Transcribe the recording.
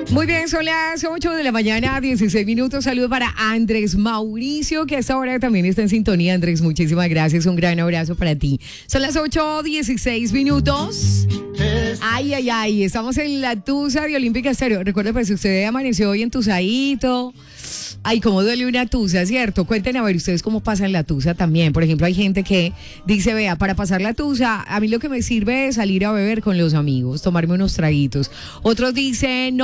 Muy bien, son las 8 de la mañana, 16 minutos. Saludos para Andrés Mauricio, que a esta hora también está en sintonía. Andrés, muchísimas gracias. Un gran abrazo para ti. Son las 8:16 minutos. Ay, estamos en la Tusa de Olímpica Estéreo. Recuerda, pues, si usted amaneció hoy entusadito. Ay, cómo duele una tusa, ¿cierto? Cuenten a ver ustedes cómo pasan la tusa también. Por ejemplo, hay gente que dice, vea, para pasar la tusa, a mí lo que me sirve es salir a beber con los amigos, tomarme unos traguitos. Otros dicen, no.